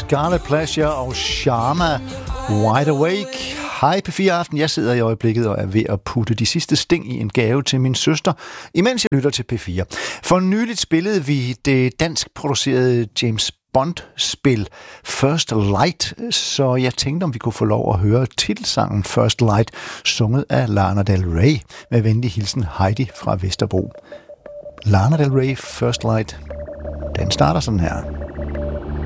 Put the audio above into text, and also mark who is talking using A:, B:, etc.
A: Scarlet Pleasure og Sharma, Wide Awake. Hej P4 Aften, jeg sidder i øjeblikket og er ved at putte de sidste sting i en gave til min søster, imens jeg lytter til P4. For nyligt spillede vi det dansk producerede James Bond-spil First Light, så jeg tænkte, om vi kunne få lov at høre titelsangen First Light, sunget af Lana Del Rey, med venlig hilsen Heidi fra Vesterbro. Lana Del Rey, First Light, den starter sådan her.